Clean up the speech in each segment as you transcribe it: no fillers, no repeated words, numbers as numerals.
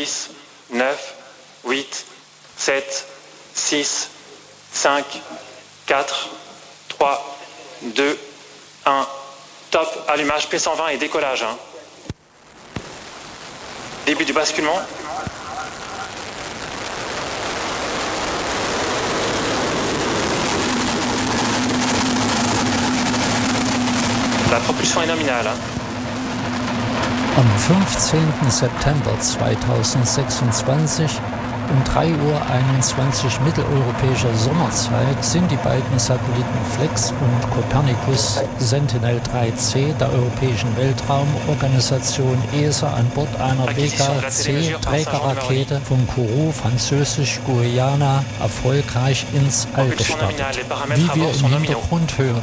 10, 9, 8, 7, 6, 5, 4, 3, 2, 1. Top, allumage P120 et décollage. Début du basculement. La propulsion est nominale. Am 15. September 2026 um 3:21 Uhr mitteleuropäischer Sommerzeit sind die beiden Satelliten Flex und Copernicus Sentinel-3C der Europäischen Weltraumorganisation ESA an Bord einer Vega-C-Trägerrakete von Kourou, französisch-Guyana, erfolgreich ins All gestartet. Wie wir im Hintergrund hören.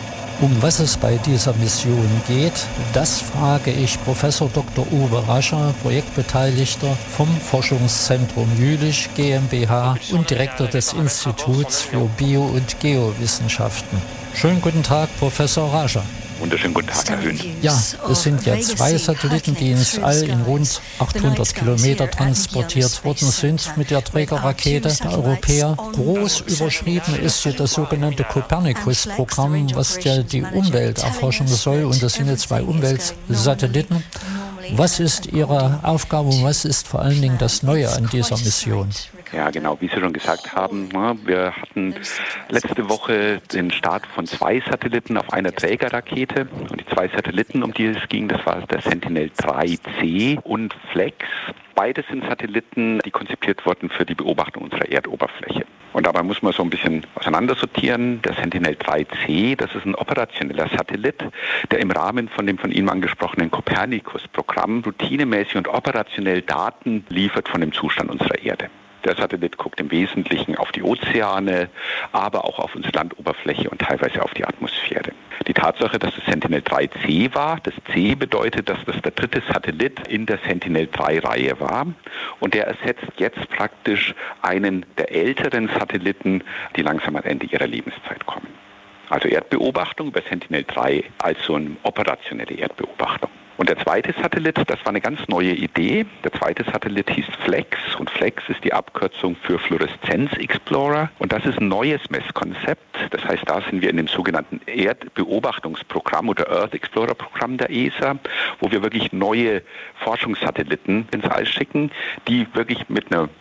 Um was es bei dieser Mission geht, das frage ich Professor Dr. Uwe Rascher, Projektbeteiligter vom Forschungszentrum Jülich GmbH und Direktor des Instituts für Bio- und Geowissenschaften. Schönen guten Tag, Professor Rascher. Wunderschönen guten Tag, Herr Höhn. Ja, es sind ja 2 Satelliten, die ins All in rund 800 Kilometer transportiert worden sind mit der Trägerrakete der Europäer. Groß überschrieben ist hier das sogenannte Copernicus-Programm, was ja die Umwelt erforschen soll. Und das sind jetzt 2 Umweltsatelliten. Was ist Ihre Aufgabe und was ist vor allen Dingen das Neue an dieser Mission? Ja, genau, wie Sie schon gesagt haben, wir hatten letzte Woche den Start von 2 Satelliten auf einer Trägerrakete. Und die 2 Satelliten, um die es ging, das war der Sentinel-3C und Flex. Beides sind Satelliten, die konzipiert wurden für die Beobachtung unserer Erdoberfläche. Und dabei muss man so ein bisschen auseinandersortieren. Der Sentinel-3C, das ist ein operationeller Satellit, der im Rahmen von dem von Ihnen angesprochenen Copernicus-Programm routinemäßig und operationell Daten liefert von dem Zustand unserer Erde. Der Satellit guckt im Wesentlichen auf die Ozeane, aber auch auf unsere Landoberfläche und teilweise auf die Atmosphäre. Die Tatsache, dass es Sentinel-3C war, das C bedeutet, dass das der 3. Satellit in der Sentinel-3-Reihe war. Und der ersetzt jetzt praktisch einen der älteren Satelliten, die langsam am Ende ihrer Lebenszeit kommen. Also Erdbeobachtung über Sentinel-3 als so eine operationelle Erdbeobachtung. Und der 2. Satellit, das war eine ganz neue Idee. Der 2. Satellit hieß Flex und Flex ist die Abkürzung für Fluoreszenz Explorer. Und das ist ein neues Messkonzept. Das heißt, da sind wir in dem sogenannten Erdbeobachtungsprogramm oder Earth Explorer Programm der ESA, wo wir wirklich neue Forschungssatelliten ins All schicken, die wirklich mit einer